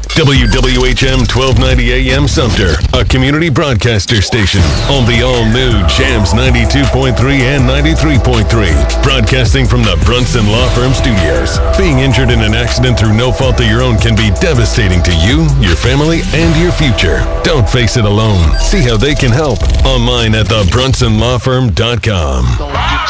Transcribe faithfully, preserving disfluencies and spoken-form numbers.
W W H M twelve ninety A M Sumter, a community broadcaster station on the all-new Jams ninety-two point three and ninety-three point three. Broadcasting from the Brunson Law Firm Studios. Being injured in an accident through no fault of your own can be devastating to you, your family, and your future. Don't face it alone. See how they can help online at the brunson law firm dot com.